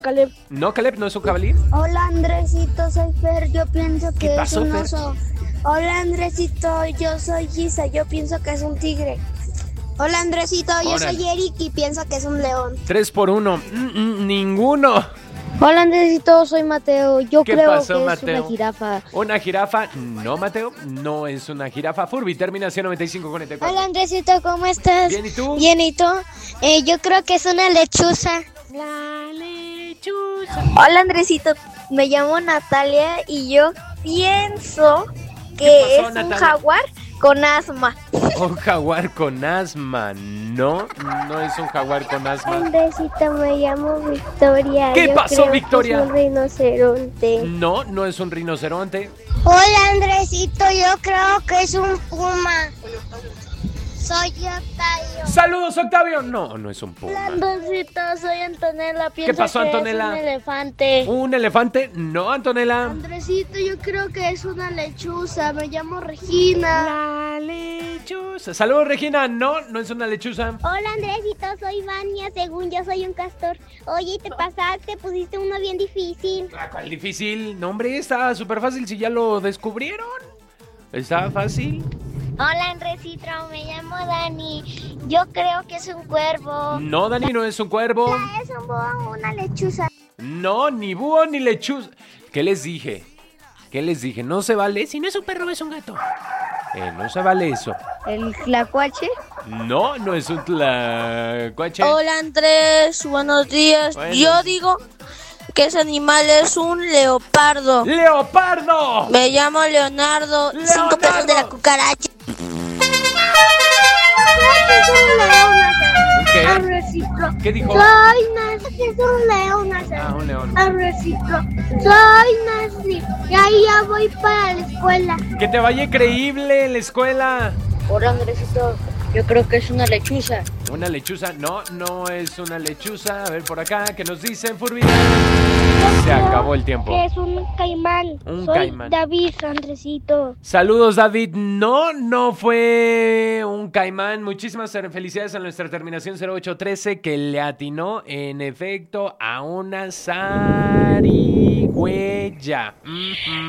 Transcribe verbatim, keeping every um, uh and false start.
Caleb. No, Caleb, no es un jabalí. Hola Andresito, soy Fer, yo pienso que ¿Qué pasó, es un Fer? oso. Hola Andresito, yo soy Gisa, yo pienso que es un tigre. Hola Andresito, yo Órale. soy Eric y pienso que es un león. Tres por uno. Mm, mm, ninguno. Hola Andresito, soy Mateo. Yo ¿Qué creo pasó, que Mateo? es una jirafa. Una jirafa. No, Mateo. No es una jirafa. Furby, terminación noventa y cinco cuarenta y cuatro. Hola Andresito, ¿cómo estás? Bien, ¿y tú? Bien, ¿y tú? Eh, yo creo que es una lechuza. La lechuza. Hola Andresito, me llamo Natalia y yo pienso que ¿Qué pasó, es Natalia? un jaguar con asma. Un jaguar con asma. No, no es un jaguar con asma. Andresito, me llamo Victoria. ¿Qué Yo pasó, creo que Victoria? es un rinoceronte. No, no es un rinoceronte. Hola Andresito, yo creo que es un puma. Soy Octavio. Saludos, Octavio. No, no es un Hola puma. Andresito, soy Antonella. Pienso pasó, que Antonella? es un elefante. ¿Un elefante? No, Antonella. Andresito, yo creo que es una lechuza. Me llamo Regina. La lechuza. Saludos, Regina. No, no es una lechuza. Hola Andresito, soy Vania. Según yo soy un castor. Oye, te pasaste, pusiste uno bien difícil. Ah, ¿cuál difícil? No, hombre, está súper fácil si ya lo descubrieron. Está fácil. Hola Andresito, me llamo Dani. Yo creo que es un cuervo. No, Dani, no es un cuervo. Es un búho, una lechuza. No, ni búho ni lechuza. ¿Qué les dije? ¿Qué les dije? No se vale. Si no es un perro, es un gato. Eh, no se vale eso. ¿El tlacuache? No, no es un tlacuache. Hola Andrés, buenos días. Buenos. Yo digo que ese animal es un leopardo. ¡Leopardo! Me llamo Leonardo, Leonardo. cinco pesos de la cucaracha. ¿Qué? Arreciclo. ¿Qué dijo? Soy Nancy, es un león. Ah, un león. Arreciclo. Soy Nancy y ahí ya voy para la escuela. Que te vaya creíble en la escuela. Hola Andresito, yo creo que es una lechuza. Una lechuza. No, no es una lechuza. A ver por acá, ¿qué nos dicen, Furby? Se acabó el tiempo. Que es un caimán. Un Soy caimán. David, Andresito. Saludos, David. No, no fue un caimán. Muchísimas felicidades a nuestra terminación cero ocho trece que le atinó en efecto a una zarigüeya. Mm-hmm.